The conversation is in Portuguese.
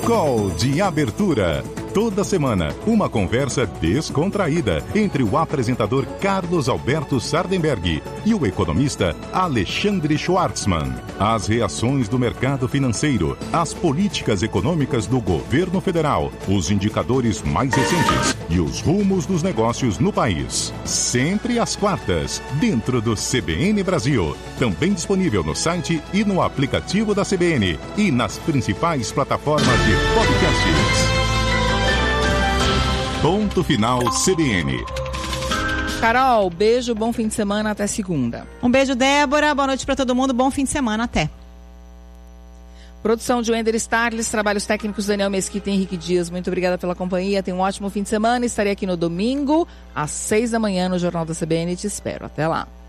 Call de abertura. Toda semana, uma conversa descontraída entre o apresentador Carlos Alberto Sardenberg e o economista Alexandre Schwartzman. As reações do mercado financeiro, as políticas econômicas do governo federal, os indicadores mais recentes e os rumos dos negócios no país. Sempre às quartas, dentro do CBN Brasil. Também disponível no site e no aplicativo da CBN e nas principais plataformas de podcasts. Ponto Final CBN. Carol, beijo, bom fim de semana, até segunda. Um beijo, Débora, boa noite para todo mundo, bom fim de semana, até. Produção de Wender Starles, trabalhos técnicos Daniel Mesquita e Henrique Dias. Muito obrigada pela companhia, tenha um ótimo fim de semana. Estarei aqui no domingo, às 6 da manhã, no Jornal da CBN. Te espero, até lá.